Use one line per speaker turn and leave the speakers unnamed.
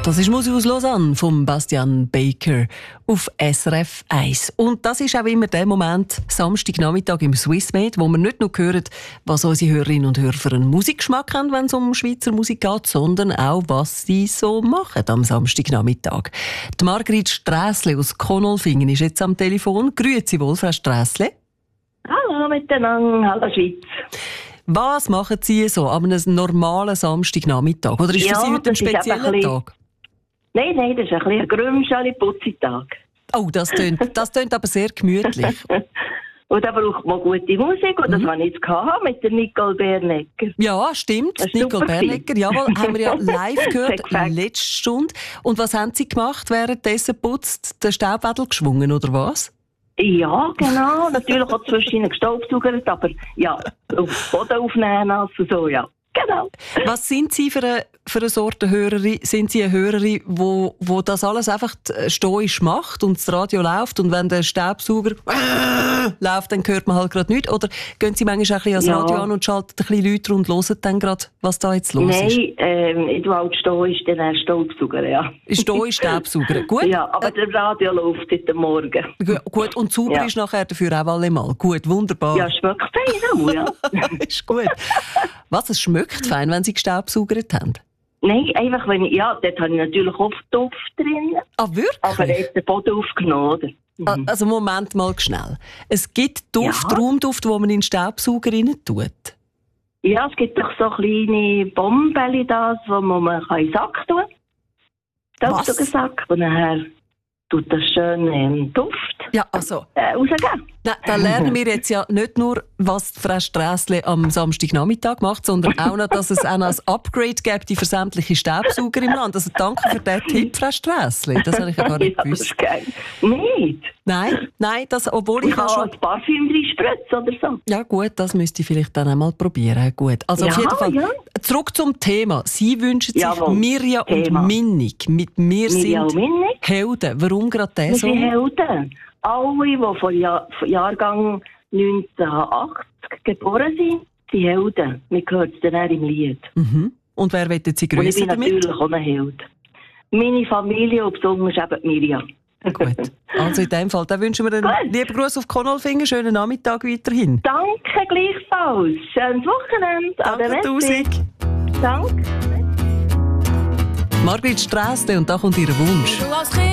Das ist Musik aus Lausanne von Bastian Baker auf SRF 1. Und das ist auch immer der Moment, Samstagnachmittag im Swissmade, wo wir nicht nur hören, was unsere Hörerinnen und Hörer für einen Musikgeschmack haben, wenn es um Schweizer Musik geht, sondern auch, was sie so machen am Samstagnachmittag. Die Margrit Strässle aus Konolfingen ist jetzt am Telefon. Grüezi wohl, Frau Strässle.
Hallo miteinander, hallo Schweiz.
Was machen Sie so an einem normalen Samstagnachmittag? Oder ist für Sie heute ein spezieller Tag?
Nein, das ist ein bisschen ein grümschaler Putzitag.
Oh, das tönt aber sehr gemütlich.
Und da braucht man gute Musik, und das habe ich jetzt mit der Nicole Bernecker.
Ja, stimmt, Nicole Bernecker, jawohl, haben wir ja live gehört, letzte Stunde. Und was haben Sie gemacht, währenddessen putzt? Den Staubwedel geschwungen, oder was?
Ja, genau, natürlich auch zwischen gestaubsaugert, aber ja, auf den Boden aufnehmen, also so, ja. Genau.
Was sind Sie für eine Sorte Hörerin? Sind Sie eine Hörerin, wo das alles einfach stoisch macht und das Radio läuft und wenn der Staubsauger läuft, dann hört man halt gerade nichts? Oder gehen Sie manchmal auch ein bisschen ans Radio an und schalten ein bisschen lauter und hören dann gerade, was da jetzt los ist?
Nein, ich tue halt stoisch den Staubsauger, ja.
Stoisch Staubsauger, gut.
Ja, aber der Radio läuft heute Morgen.
Gut, und sauber ist nachher dafür auch allemal. Gut, wunderbar.
Ja, schmeckt fein auch, ja.
Ist gut. Was, es schmeckt fein, wenn Sie gestaubsaugert haben?
Nein, einfach wenn dort habe ich natürlich oft Duft drin.
Ah, wirklich?
Aber er hat den Boden aufgenommen, oder? Mhm.
Also Moment mal schnell. Es gibt Duft, Raumduft, wo man in den Staubsauger rein tut?
Ja, es gibt doch so kleine Bomben, wo man in den Sack tun kann. Staubsaugersack. Und nachher tut das schön Duft rausgeben.
Da lernen wir jetzt ja nicht nur, was Frau Strässle am Samstagnachmittag macht, sondern auch noch, dass es auch noch ein Upgrade gibt für sämtliche Staubsauger im Land. Also danke für den Tipp, Frau Strässle. Das habe ich ja gar nicht gewusst.
Das ist geil. Nicht?
Nein, obwohl ich
schon ein Parfüm reinspritzen oder so.
Ja gut, das müsste ich vielleicht dann einmal probieren. Gut. Also auf jeden Fall, zurück zum Thema. Sie wünschen sich Mirja und Minnig. Mit mir sind Helden. Warum gerade der so?
Wir sind Helden. Alle, die von Jahrgang 1980 geboren sind Helden. Wir hören es dann im Lied.
Mhm. Und wer wollen Sie grüßen damit?
Ich bin natürlich auch ein Held. Meine Familie und besonders eben Mirja.
Gut. Also in dem Fall, da wünschen wir einen lieben Gruß auf Konolfingen. Schönen Nachmittag weiterhin.
Danke gleichfalls. Schönes Wochenende.
Danke tausend.
Danke.
Margrit Strässle, und da kommt ihr Wunsch.